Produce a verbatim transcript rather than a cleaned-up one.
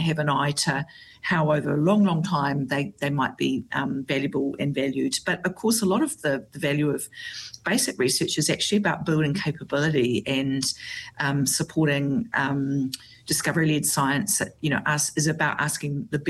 have an eye to how over a long, long time they, they might be um, valuable and valued. But of course, a lot of the, the value of basic research is actually about building capability and um, supporting um, discovery-led science. You know, us is about asking the